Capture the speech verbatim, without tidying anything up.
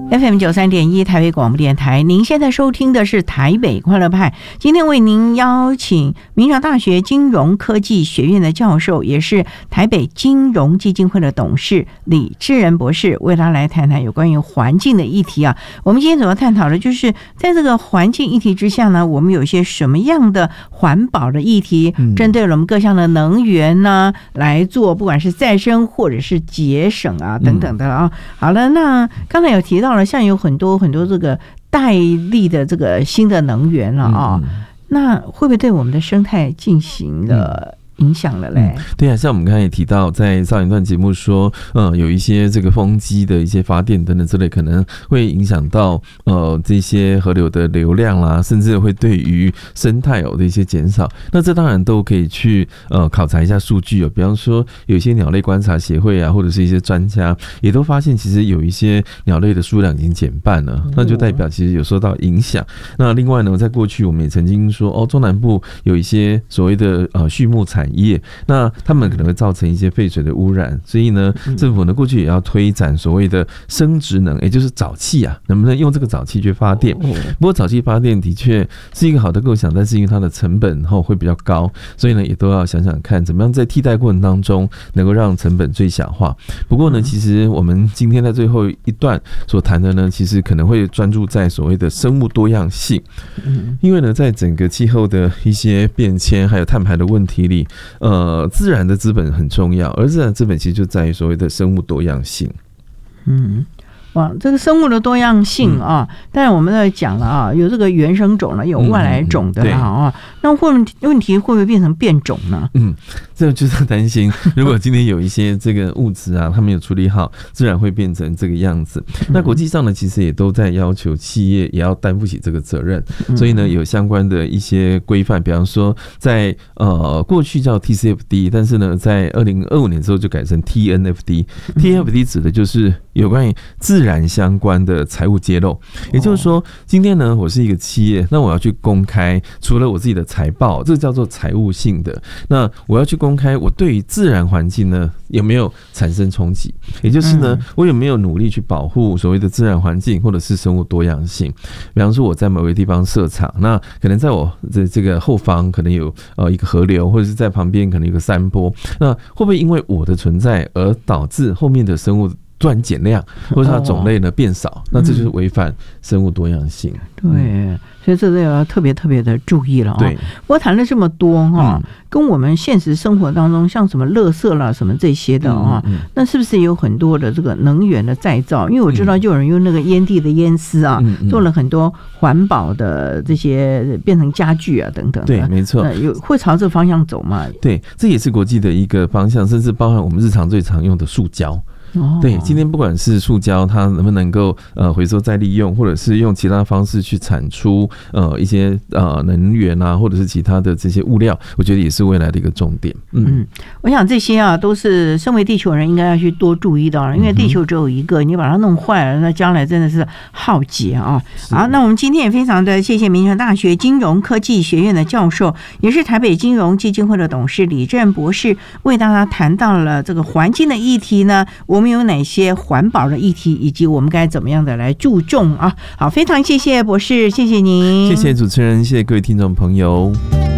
F M 九三点一台北广播电台，您现在收听的是台北快乐派。今天为您邀请明朝大学金融科技学院的教授，也是台北金融基金会的董事李智仁博士，为他来谈谈有关于环境的议题啊。我们今天主要探讨的就是在这个环境议题之下呢，我们有一些什么样的环保的议题，针对了我们各项的能源呢来做，不管是再生或者是节省啊等等的啊。好了，那刚才有提到了。像有很多很多这个代利的这个新的能源了啊、嗯，那会不会对我们的生态进行了影响了嘞、嗯？ 对啊，像我们刚才也提到，在上一段节目说，呃，有一些这个风机的一些发电等等之类，可能会影响到呃这些河流的流量啦，甚至会对于生态哦的一些减少。那这当然都可以去呃考察一下数据哦，比方说有一些鸟类观察协会啊，或者是一些专家也都发现，其实有一些鸟类的数量已经减半了，那就代表其实有受到影响。那另外呢，在过去我们也曾经说，哦，中南部有一些所谓的呃畜牧产业，那他们可能会造成一些废水的污染，所以呢，政府呢过去也要推展所谓的生质能，也就是沼气啊，能不能用这个沼气去发电？不过沼气发电的确是一个好的构想，但是因为它的成本后会比较高，所以呢也都要想想看，怎么样在替代过程当中能够让成本最小化。不过呢，其实我们今天在最后一段所谈的呢，其实可能会专注在所谓的生物多样性，因为呢，在整个气候的一些变迁还有碳排的问题里。呃，自然的资本很重要，而自然资本其实就在于所谓的生物多样性。 嗯，哇，这个生物的多样性啊，嗯、但是我们在讲了啊，有这个原生种了，有外来种的了啊、嗯，那问问题会不会变成变种呢？ 嗯，这就是担心，如果今天有一些这个物质啊，它没有处理好，自然会变成这个样子。那国际上呢，其实也都在要求企业也要担负起这个责任，所以呢，有相关的一些规范，比方说在呃过去叫 T C F D， 但是呢，在二零二五年之后就改成 T N F D。T N F D 指的就是有关于自然相关的财务揭露，也就是说，今天呢，我是一个企业，那我要去公开，除了我自己的财报，这个叫做财务性的，那我要去公开我对于自然环境呢有没有产生冲击，也就是呢，我有没有努力去保护所谓的自然环境或者是生物多样性。比方说我在某个地方设厂，那可能在我的这个后方可能有呃一个河流，或者是在旁边可能有一个山坡，那会不会因为我的存在而导致后面的生物突然减量，或者它的种类呢变少，那这就是违反生物多样性。 对，所以这个要特别特别的注意了啊。 对， 我谈了这么多哈，跟我们现实生活当中像什么垃圾啦、什么这些的啊，那是不是有很多的这个能源的再造？因为我知道就有人用那个烟蒂的烟丝啊，做了很多环保的这些变成家具啊等等。 对，没错， 有会朝这个方向走吗？ 对，这也是国际的一个方向，甚至包含我们日常最常用的塑胶。对，今天不管是塑胶，它能不能够呃回收再利用，或者是用其他方式去产出呃一些呃能源啊，或者是其他的这些物料，我觉得也是未来的一个重点。嗯，嗯我想这些啊，都是身为地球人应该要去多注意到，因为地球只有一个，你把它弄坏了，那将来真的是浩劫啊！好，那我们今天也非常的谢谢民传大学金融科技学院的教授，也是台北金融基金会的董事李智仁博士，为大家谈到了这个环境的议题呢。我们有哪些环保的议题，以及我们该怎么样的来注重啊？好，非常谢谢博士，谢谢您， 谢谢主持人，谢谢各位听众朋友。